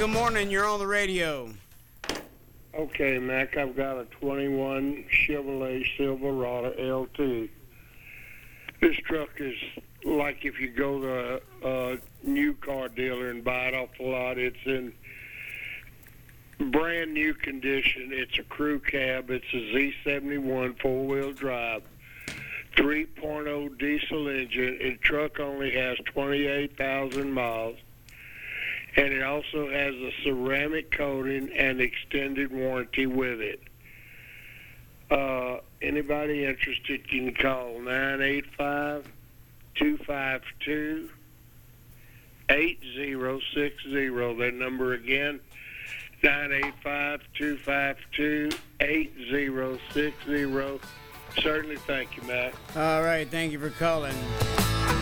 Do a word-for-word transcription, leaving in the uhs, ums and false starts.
good morning. You're on the radio. Okay, Mac, I've got a twenty-one Chevrolet Silverado L T. This truck is like if you go to a new car dealer and buy it off the lot. It's in brand new condition. It's a crew cab. It's a Z seventy-one four-wheel drive, three point oh diesel engine. The truck only has twenty-eight thousand miles. And it also has a ceramic coating and extended warranty with it. Uh, anybody interested can call nine eight five, two five two, eight zero six zero. That number again, nine eight five, two five two, eight zero six zero. Certainly thank you, Matt. All right, thank you for calling.